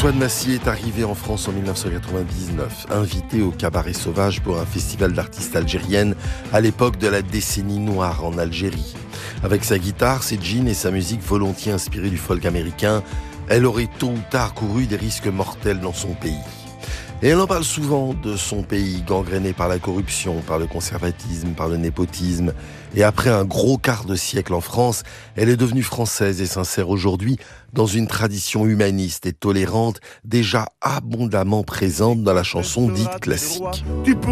Antoine Massier est arrivé en France en 1999, invité au Cabaret Sauvage pour un festival d'artistes algériennes à l'époque de la décennie noire en Algérie. Avec sa guitare, ses jeans et sa musique volontiers inspirée du folk américain, elle aurait tôt ou tard couru des risques mortels dans son pays. Et elle en parle souvent de son pays, gangréné par la corruption, par le conservatisme, par le népotisme. Et après un gros quart de siècle en France, elle est devenue française et s'insère aujourd'hui dans une tradition humaniste et tolérante déjà abondamment présente dans la chanson dite classique.